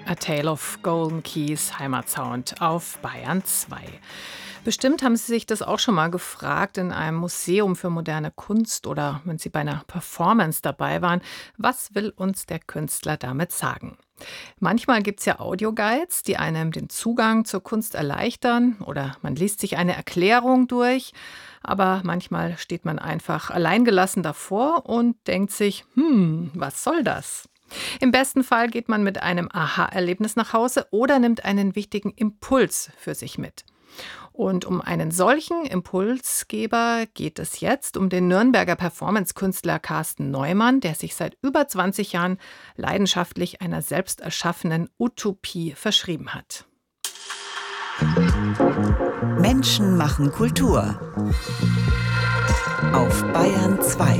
A Tale of Golden Keys, Heimatsound auf Bayern 2. Bestimmt haben Sie sich das auch schon mal gefragt in einem Museum für moderne Kunst oder wenn Sie bei einer Performance dabei waren. Was will uns der Künstler damit sagen? Manchmal gibt es ja Audioguides, die einem den Zugang zur Kunst erleichtern oder man liest sich eine Erklärung durch. Aber manchmal steht man einfach alleingelassen davor und denkt sich, was soll das? Im besten Fall geht man mit einem Aha-Erlebnis nach Hause oder nimmt einen wichtigen Impuls für sich mit. Und um einen solchen Impulsgeber geht es jetzt, um den Nürnberger Performance-Künstler Carsten Neumann, der sich seit über 20 Jahren leidenschaftlich einer selbst erschaffenen Utopie verschrieben hat. Menschen machen Kultur. Auf Bayern 2.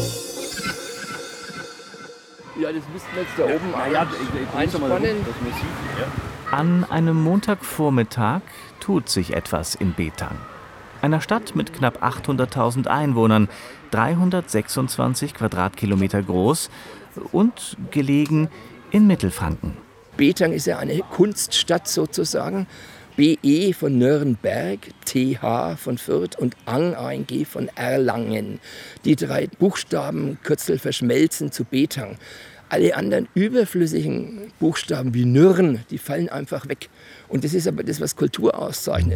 Ja, das müssten wir jetzt da oben einspannen. An einem Montagvormittag tut sich etwas in Betang. Einer Stadt mit knapp 800.000 Einwohnern, 326 Quadratkilometer groß und gelegen in Mittelfranken. Betang ist ja eine Kunststadt sozusagen. BE von Nürnberg, TH von Fürth und ANG von Erlangen. Die 3 Buchstabenkürzel verschmelzen zu Betang. Alle anderen überflüssigen Buchstaben wie Nürn, die fallen einfach weg. Und das ist aber das, was Kultur auszeichnet.